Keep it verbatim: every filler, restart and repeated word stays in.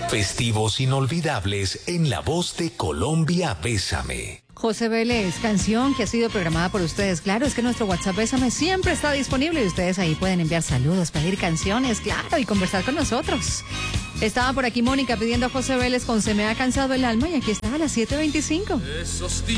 Festivos inolvidables en la voz de Colombia Bésame. José Vélez, canción que ha sido programada por ustedes. Claro, es que nuestro WhatsApp Bésame siempre está disponible y ustedes ahí pueden enviar saludos, pedir canciones, claro, y conversar con nosotros. Estaba por aquí Mónica pidiendo a José Vélez con Se me ha cansado el alma y aquí está a las siete veinticinco. Esos días